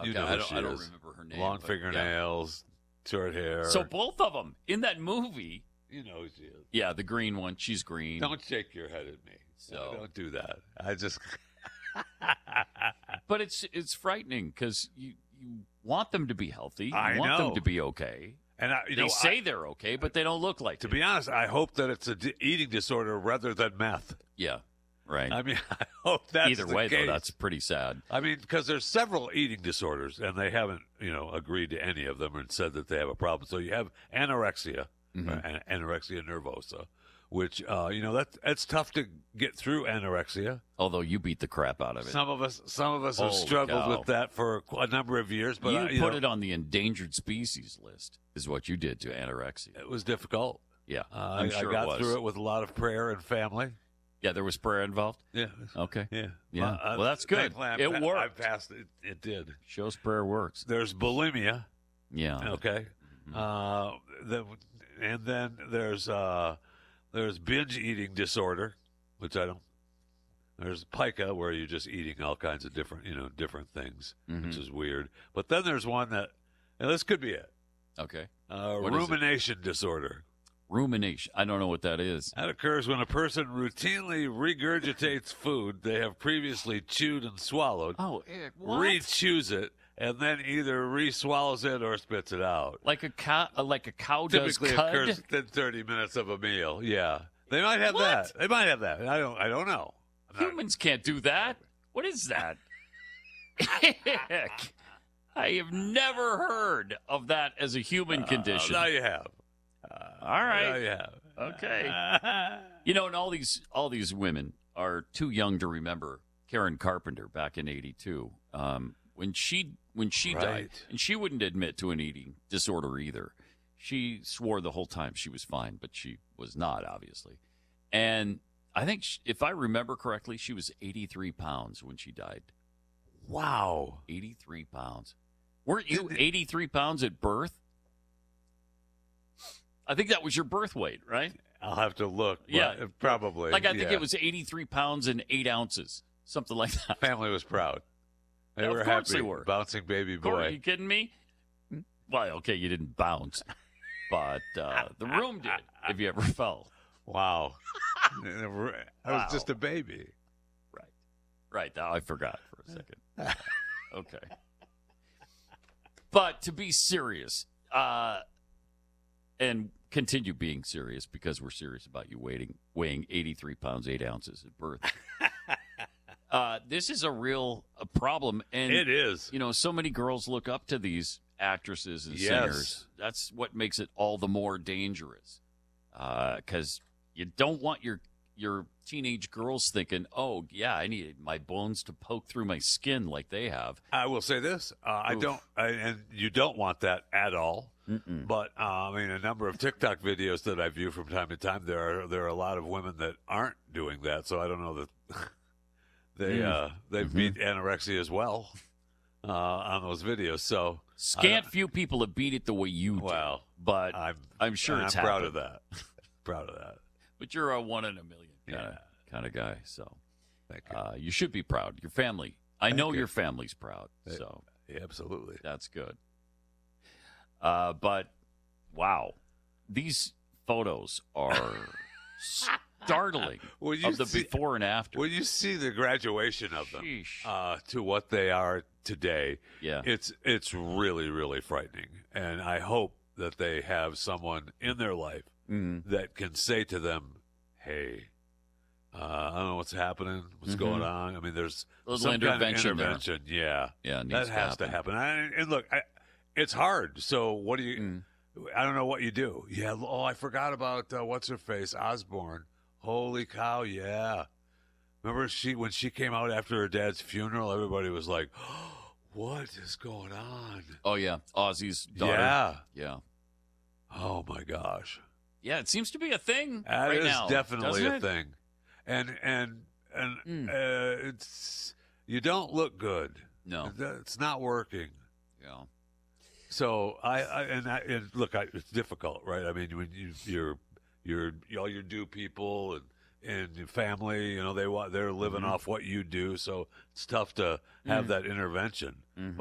You Okay, know I who she don't is. remember her name. Long but, fingernails, short hair. yeah. So both of them in that movie. you know who she is. Yeah, the green one. She's green. Don't shake your head at me. So- No, don't do that. I just. But it's frightening because you want them to be healthy. You I want them know. to be okay. And They say they're okay, but they don't look like to it. be honest, I hope that it's a eating disorder rather than meth. Yeah, right. I mean, I hope that's Either the way, case. though, that's pretty sad. I mean, because there's several eating disorders, and they haven't, agreed to any of them and said that they have a problem. So you have anorexia, anorexia nervosa, which, that's tough to get through anorexia. Although you beat the crap out of it. Some of us have Holy struggled cow. with that for a number of years, but you put it on the endangered species list, is what you did to anorexia. it was difficult. Yeah, I I'm sure got it was. through it with a lot of prayer and family. Yeah, there was prayer involved. Yeah. Okay. Yeah. Yeah. Well, that's good. Thankfully, It worked. I passed it. It did. Shows prayer works. There's bulimia. Yeah. Okay. And then there's binge eating disorder, which I don't. There's pica, where you're just eating all kinds of different things, which is weird. But then there's one that, and this could be it. Okay. What is it? Rumination disorder. Rumination. I don't know what that is. That occurs when a person routinely regurgitates food they have previously chewed and swallowed, Oh, what? re-chews it, and then either re-swallows it or spits it out. Like a cow does Typically cud? occurs within 30 minutes of a meal. Yeah, they might have What? that. They might have that. I don't know. Humans can't do that. What is that? Heck, I have never heard of that as a human condition. Now you have. All Now right. you have. Okay. And all these women are too young to remember Karen Carpenter back in '82. When she died, Right. and she wouldn't admit to an eating disorder either. She swore the whole time she was fine, but she was not, obviously. And I think, if I remember correctly, she was 83 pounds when she died. Wow. 83 pounds. Weren't you 83 pounds at birth? I think that was your birth weight, right? I'll have to look. but Yeah. probably. Like, I think yeah. it was 83 pounds and 8 ounces, something like that. Family was proud. They Yeah, of were course happy. they were. Bouncing baby Corey, are you boy. kidding me? Well, okay, you didn't bounce, but the room did, if you ever fell. Wow. I was Wow. just a baby. Right, now I forgot for a second. Okay. But to be serious, and continue being serious, because we're serious about you weighing 83 pounds, 8 ounces at birth. This is a problem. And It is. so many girls look up to these actresses and Yes. singers. That's what makes it all the more dangerous. Because you don't want your teenage girls thinking, oh, yeah, I need my bones to poke through my skin like they have. I will say this: and you don't want that at all. But a number of TikTok videos that I view from time to time, there are a lot of women that aren't doing that. So I don't know that they beat anorexia as well on those videos. So Scant few people have beat it the way you do. Well, but I'm sure and it's I'm proud happened. of that. Proud of that. But you're a 1 in a million Yeah. kind of guy. So Thank you. you should be proud. Your family. I know you. your family's proud. So Yeah, absolutely. that's good. But wow, these photos are startling When you of the see- before and after. When you see the graduation of them Sheesh. to what they are today, Yeah. it's really, really frightening. And I hope that they have someone in their life that can say to them, "Hey, I don't know what's happening, what's going on." I mean, there's Little some intervention kind there. of intervention. Yeah, Yeah, it that needs to has to happen. And look, it's hard. So what do you? I don't know what you do. Yeah. Oh, I forgot about what's her face, Osborne. Holy cow! Yeah. Remember when she came out after her dad's funeral? Everybody was like, oh, "What is going on?" Oh yeah, Ozzy's daughter. Yeah. Yeah. Oh my gosh. Yeah, it seems to be a thing That right is now. definitely doesn't a it? thing, and it's you don't look good. No. It's not working. Yeah. So and look, it's difficult, right? I mean, when you're all your do people and your family, they're living off what you do, so it's tough to have that intervention.